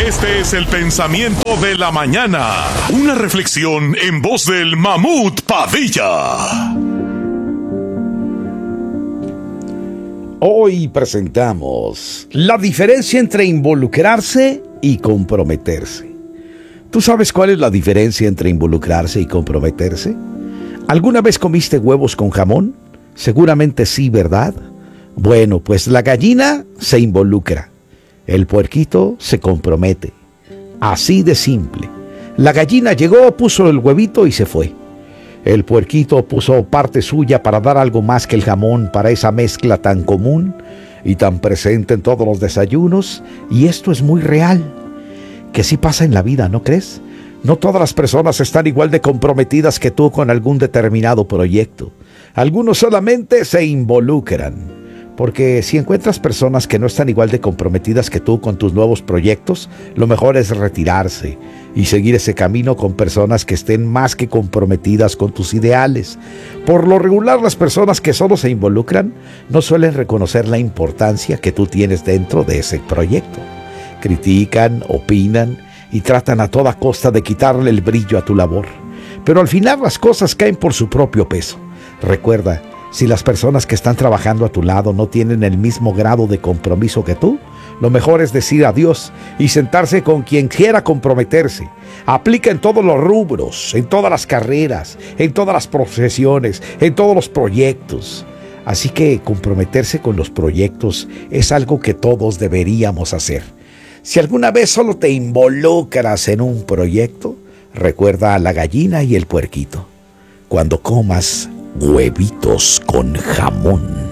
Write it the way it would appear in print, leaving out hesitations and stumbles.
Este es el pensamiento de la mañana. Una reflexión en voz del Mamut Padilla. Hoy presentamos la diferencia entre involucrarse y comprometerse. ¿Tú sabes cuál es la diferencia entre involucrarse y comprometerse? ¿Alguna vez comiste huevos con jamón? Seguramente sí, ¿verdad? Bueno, pues la gallina se involucra. El puerquito se compromete. Así de simple. La gallina llegó, puso el huevito y se fue. El puerquito puso parte suya para dar algo más que el jamón para esa mezcla tan común y tan presente en todos los desayunos. Y esto es muy real. Que sí pasa en la vida, ¿no crees? No todas las personas están igual de comprometidas que tú con algún determinado proyecto. Algunos solamente se involucran. Porque si encuentras personas que no están igual de comprometidas que tú con tus nuevos proyectos, lo mejor es retirarse y seguir ese camino con personas que estén más que comprometidas con tus ideales. Por lo regular, las personas que solo se involucran no suelen reconocer la importancia que tú tienes dentro de ese proyecto. Critican, opinan y tratan a toda costa de quitarle el brillo a tu labor. Pero al final las cosas caen por su propio peso. Recuerda, si las personas que están trabajando a tu lado no tienen el mismo grado de compromiso que tú, lo mejor es decir adiós y sentarse con quien quiera comprometerse. Aplica en todos los rubros, en todas las carreras, en todas las profesiones, en todos los proyectos. Así que comprometerse con los proyectos es algo que todos deberíamos hacer. Si alguna vez solo te involucras en un proyecto, recuerda a la gallina y el puerquito. Cuando comas huevitos con jamón,